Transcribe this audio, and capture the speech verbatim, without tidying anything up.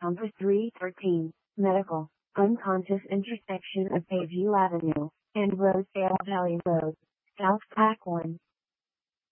Compass three thirteen, Medical, unconscious intersection of Bayview Avenue and Rosedale Valley Road, South Pac one.